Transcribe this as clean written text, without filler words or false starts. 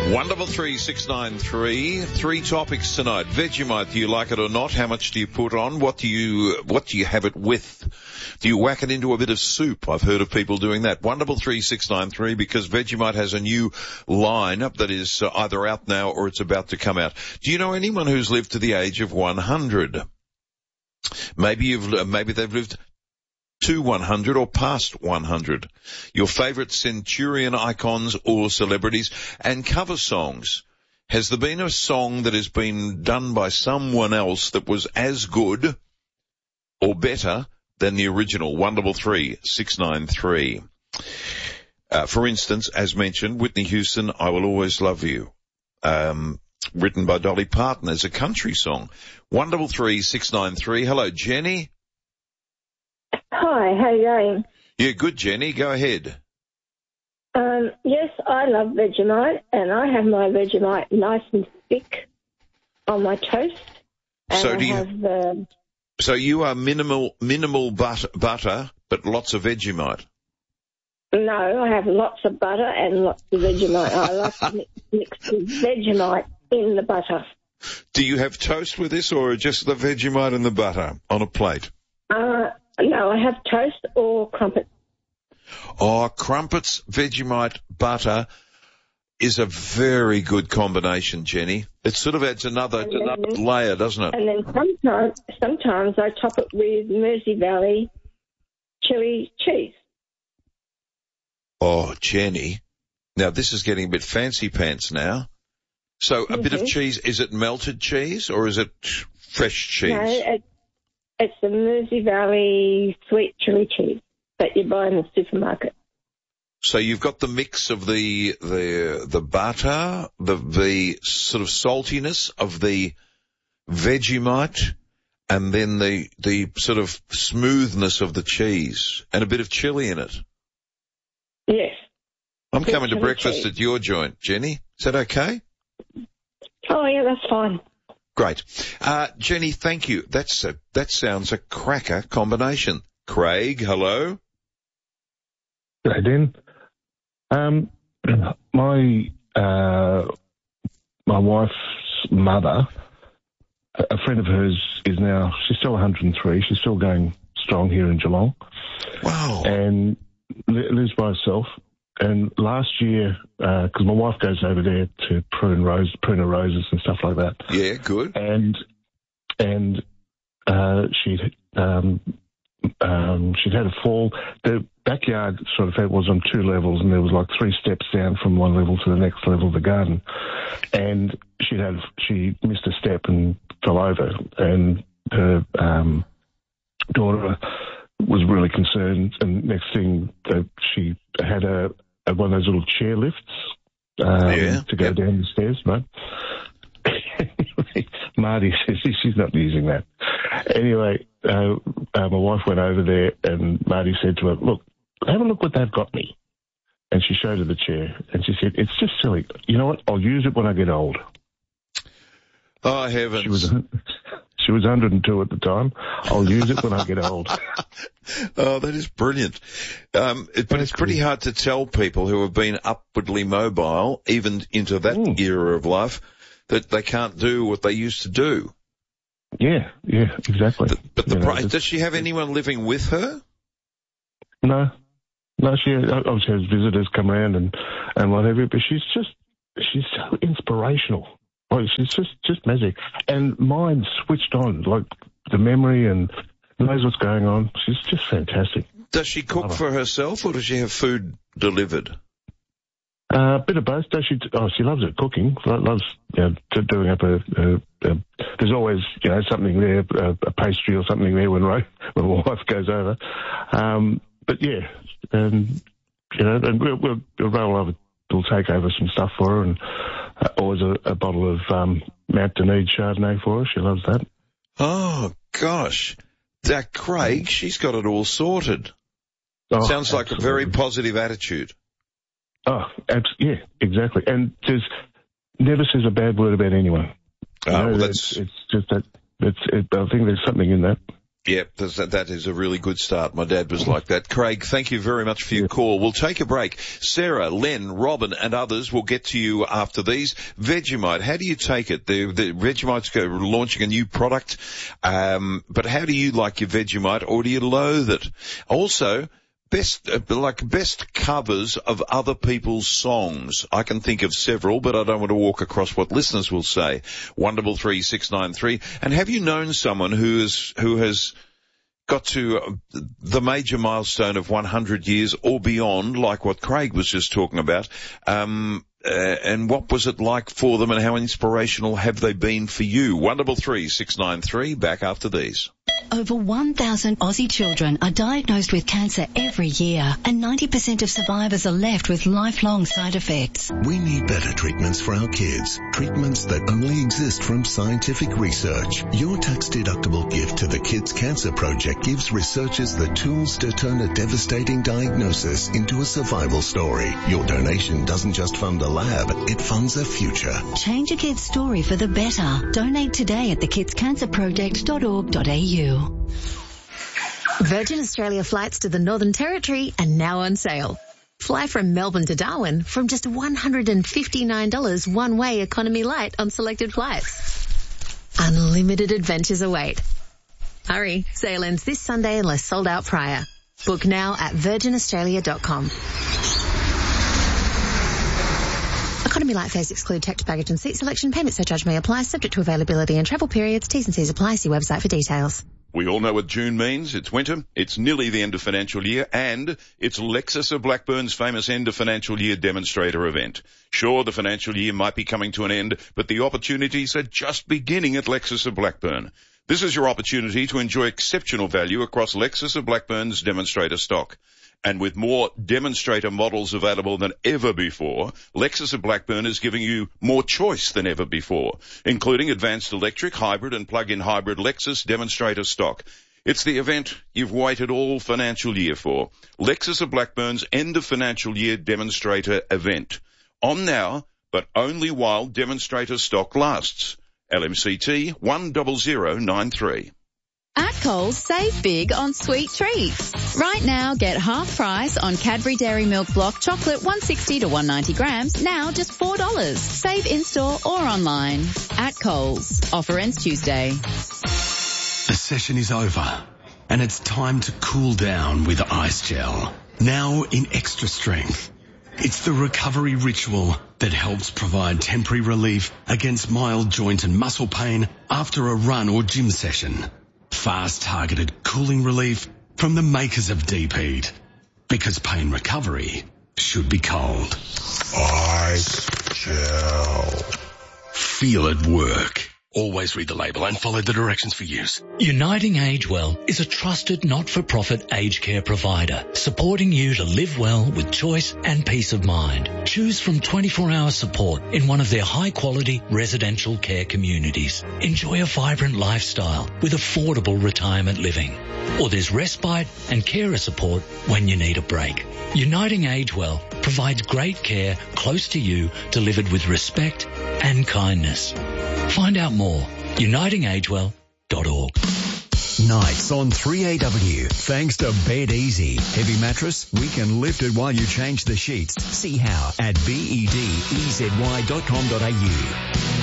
Wonderful 3693. 3 topics tonight. Vegemite, do you like it or not? How much do you put on? What do you have it with? Do you whack it into a bit of soup? I've heard of people doing that. Wonderful 3693, because Vegemite has a new line that is either out now or it's about to come out. Do you know anyone who's lived to the age of 100? Maybe they've lived to 100 or past 100. Your favourite Centurion icons or celebrities and cover songs. Has there been a song that has been done by someone else that was as good or better than the original? Wonderful 3693. For instance, as mentioned, Whitney Houston, I Will Always Love You. Written by Dolly Parton as a country song. Wonderful 3693. Hello, Jenny. Hi, how are you going? Yeah, good, Jenny. Go ahead. Yes, I love Vegemite, and I have my Vegemite nice and thick on my toast. And So you are minimal butter, but lots of Vegemite. No, I have lots of butter and lots of Vegemite. I like to mix the Vegemite in the butter. Do you have toast with this, or just the Vegemite and the butter on a plate? No, I have toast or crumpets. Oh, crumpets, Vegemite, butter is a very good combination, Jenny. It sort of adds another layer, doesn't it? And then sometimes I top it with Mersey Valley chili cheese. Oh, Jenny. Now, this is getting a bit fancy pants now. So a bit of cheese, is it melted cheese or is it fresh cheese? No, it's the Mersey Valley sweet chili cheese that you buy in the supermarket. So you've got the mix of the butter, the sort of saltiness of the Vegemite, and then the sort of smoothness of the cheese, and a bit of chili in it. Yes. I'm coming to breakfast at your joint, Jenny. Is that okay? Oh, yeah, that's fine. Great. Jenny, thank you. That sounds a cracker combination. Craig, hello. Hey, Dan. My wife's mother, a friend of hers she's still 103. She's still going strong here in Geelong. Wow. And lives by herself. And last year, because my wife goes over there to prune her roses and stuff like that. Yeah, good. And she'd had a fall. The backyard sort of was on 2 levels, and there was like 3 steps down from one level to the next level of the garden. And she missed a step and fell over, and her daughter was really concerned. And next thing, that she had one of those little chair lifts to go down the stairs, right? Marty says she's not using that. Anyway, my wife went over there, and Marty said to her, "Look, have a look what they've got me." And she showed her the chair, and she said, "It's just silly. You know what? I'll use it when I get old." Oh, heavens. She was 102 at the time. I'll use it when I get old. Oh, that is brilliant. But it's pretty hard to tell people who have been upwardly mobile, even into that era of life, that they can't do what they used to do. Yeah, exactly. But does she have anyone living with her? No, she obviously has visitors come around and what have you, but she's so inspirational. Like, she's just magic. And mine's switched on, like the memory, and knows what's going on. She's just fantastic. Does she cook for herself, or does she have food delivered? A bit of both. She loves it, cooking. Loves doing up there's always something there, a pastry or something there when my wife goes over. But yeah, and we'll roll over. We'll take over some stuff for her, and always a bottle of Mount Dunedin Chardonnay for her. She loves that. Oh gosh, that Craig, she's got it all sorted. Sounds like a very positive attitude. Oh, yeah, exactly. And never says a bad word about anyone. Well, that's... It's just that, I think there's something in that. Yep, that is a really good start. My dad was like that. Craig, thank you very much for your call. We'll take a break. Sarah, Len, Robin and others will get to you after these. Vegemite, how do you take it? The Vegemite's launching a new product, but how do you like your Vegemite, or do you loathe it? Also, best covers of other people's songs. I can think of several, but I don't want to walk across what listeners will say. 133-693. And have you known someone who has got to the major milestone of 100 years or beyond, like what Craig was just talking about? And what was it like for them, and how inspirational have they been for you? 133-693. Back after these. Over 1,000 Aussie children are diagnosed with cancer every year, and 90% of survivors are left with lifelong side effects. We need better treatments for our kids. Treatments that only exist from scientific research. Your tax-deductible gift to the Kids Cancer Project gives researchers the tools to turn a devastating diagnosis into a survival story. Your donation doesn't just fund a lab, it funds a future. Change a kid's story for the better. Donate today at thekidscancerproject.org.au. Virgin Australia flights to the Northern Territory are now on sale. Fly from Melbourne to Darwin from just $159 one-way economy light on selected flights. Unlimited adventures await. Hurry, sale ends this Sunday unless sold out prior. Book now at virginaustralia.com. Economy light fares exclude tax, baggage and seat selection. Payment surcharge may apply, subject to availability and travel periods. T's and C's apply. See website for details. We all know what June means. It's winter, it's nearly the end of financial year, and it's Lexus of Blackburn's famous end of financial year demonstrator event. Sure, the financial year might be coming to an end, but the opportunities are just beginning at Lexus of Blackburn. This is your opportunity to enjoy exceptional value across Lexus of Blackburn's demonstrator stock. And with more demonstrator models available than ever before, Lexus of Blackburn is giving you more choice than ever before, including advanced electric, hybrid and plug-in hybrid Lexus demonstrator stock. It's the event you've waited all financial year for. Lexus of Blackburn's end of financial year demonstrator event. On now, but only while demonstrator stock lasts. LMCT 10093. At Coles, save big on sweet treats. Right now, get half price on Cadbury Dairy Milk Block Chocolate 160 to 190 grams, now just $4. Save in-store or online. At Coles. Offer ends Tuesday. The session is over, and it's time to cool down with Ice Gel. Now in extra strength. It's the recovery ritual that helps provide temporary relief against mild joint and muscle pain after a run or gym session. Fast targeted cooling relief from the makers of Deep Heat. Because pain recovery should be cold. Ice Gel. Feel it work. Always read the label and follow the directions for use. Uniting Age Well is a trusted not-for-profit aged care provider, supporting you to live well with choice and peace of mind. Choose from 24-hour support in one of their high-quality residential care communities. Enjoy a vibrant lifestyle with affordable retirement living. Or there's respite and carer support when you need a break. Uniting Age Well provides great care close to you, delivered with respect and kindness. Find out more. unitingagewell.org. Nights on 3AW. Thanks to Bed Easy. Heavy mattress, we can lift it while you change the sheets. See how at bedezy.com.au.